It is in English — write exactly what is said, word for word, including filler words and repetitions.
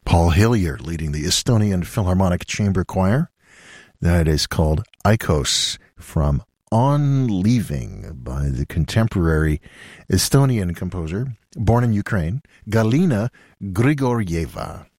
Paul Hillier leading the Estonian Philharmonic Chamber Choir. That is called Aikos, from On Leaving by the contemporary Estonian composer, born in Ukraine, Galina Grigorieva.